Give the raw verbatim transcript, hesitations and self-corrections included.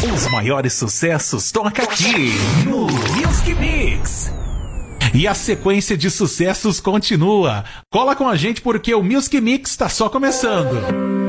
Os maiores sucessos toca aqui no Music Mix. E a sequência de sucessos continua. Cola com a gente porque o Music Mix está só começando.